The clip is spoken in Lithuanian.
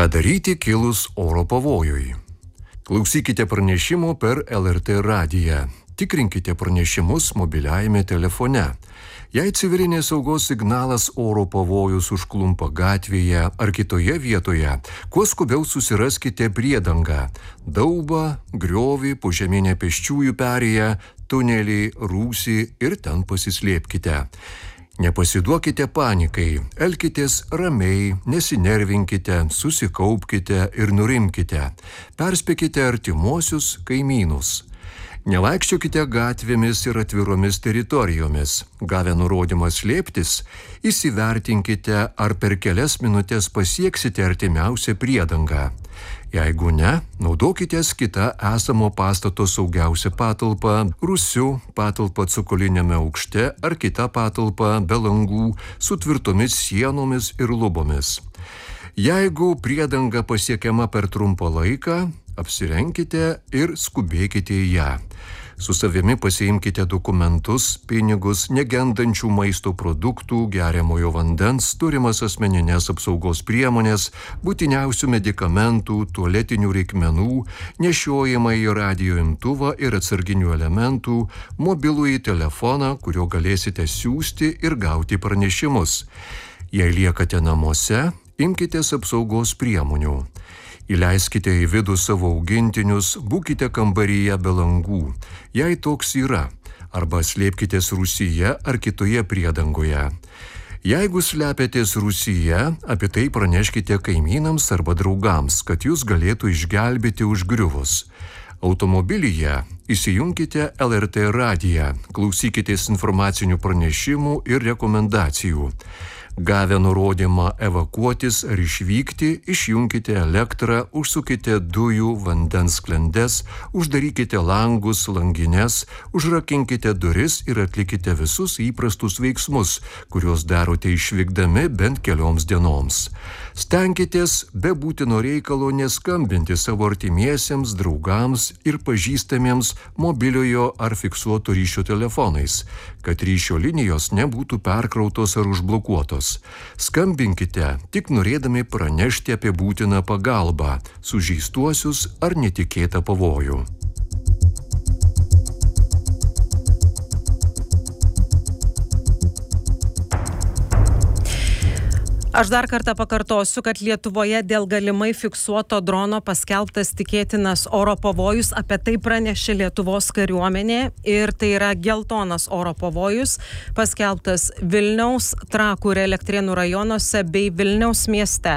Ką daryti kilus oro pavojui? Klausykite pranešimų per LRT radiją. Tikrinkite pranešimus mobiliajame telefone. Jei civilinės saugos signalas oro pavojus užklumpa gatvėje ar kitoje vietoje, kuo skubiau susiraskite priedangą – daubą, griovį, požeminę pėsčiųjų perėją, tunelį, rūsį ir ten pasislėpkite. Nepasiduokite panikai, elkitės ramiai, nesinervinkite, susikaupkite ir nurimkite. Perspėkite artimuosius kaimynus. Nevaikščiokite gatvėmis ir atviromis teritorijomis. Gavę nurodymą slėptis, įsivertinkite, ar per kelias minutės pasieksite artimiausią priedangą. Jeigu ne, naudokitės kitą esamo pastato saugiausią patalpą, rūsiu, patalpą cokoliniame aukšte ar kitą patalpą be langų su tvirtomis sienomis ir lubomis. Jeigu priedanga pasiekiama per trumpą laiką, apsirenkite ir skubėkite į ją. Su savimi pasiimkite dokumentus, pinigus, negendančių maisto produktų, geriamojo vandens, turimas asmeninės apsaugos priemonės, būtiniausių medikamentų, tualetinių reikmenų, nešiojamąjį radijo imtuvą ir atsarginių elementų, mobilųjį telefoną, kuriuo galėsite siųsti ir gauti pranešimus. Jei liekate namuose, imkitės apsaugos priemonių. Įleiskite į vidų savo augintinius, būkite kambaryje be langų, jei toks yra, arba slėpkitės rūsyje ar kitoje priedangoje. Jeigu slepiatės rūsyje, apie tai praneškite kaimynams arba draugams, kad jūs galėtų išgelbėti užgriuvus. Automobilyje įsijunkite LRT radiją, klausykitės informacinių pranešimų ir rekomendacijų. Gavę nurodymą evakuotis ar išvykti, išjunkite elektrą, užsukite dujų, vandens sklendes, uždarykite langus, langines, užrakinkite duris ir atlikite visus įprastus veiksmus, kuriuos darote išvykdami bent kelioms dienoms. Stenkitės be būtino reikalo neskambinti savo artimiesiems, draugams ir pažįstamiems mobiliojo ar fiksuoto ryšio telefonais, kad ryšio linijos nebūtų perkrautos ar užblokuotos. Skambinkite tik norėdami pranešti apie būtiną pagalbą, sužeistuosius ar netikėtą pavojų. Aš dar kartą pakartosiu, kad Lietuvoje dėl galimai fiksuoto drono paskelbtas tikėtinas oro pavojus, apie tai pranešė Lietuvos kariuomenė ir tai yra geltonas oro pavojus, paskelbtas Vilniaus, Trakų ir Elektrėnų rajonuose bei Vilniaus mieste.